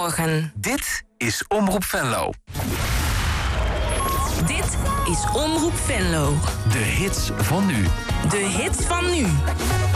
Goedemorgen. Dit is Omroep Venlo. Dit is Omroep Venlo. De hits van nu. De hits van nu.